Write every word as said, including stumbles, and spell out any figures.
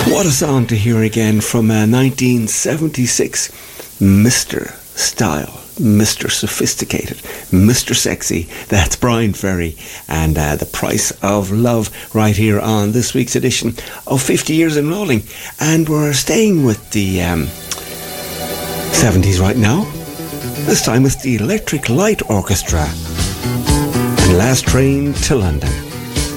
What a song to hear again from uh, nineteen seventy-six. Mister Style, Mister Sophisticated, Mister Sexy. That's Brian Ferry and uh, The Price of Love right here on this week's edition of fifty Years in Rolling. And we're staying with the um, seventies right now. This time with the Electric Light Orchestra and Last Train to London.